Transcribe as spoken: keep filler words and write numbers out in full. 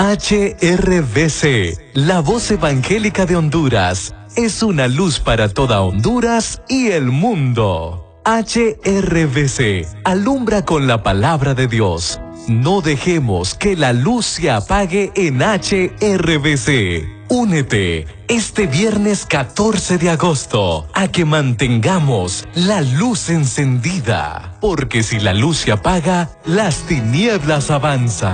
H R V C, la voz evangélica de Honduras, es una luz para toda Honduras y el mundo. H R V C, alumbra con la palabra de Dios. No dejemos que la luz se apague en H R V C. Únete este viernes catorce de agosto a que mantengamos la luz encendida. Porque si la luz se apaga, las tinieblas avanzan.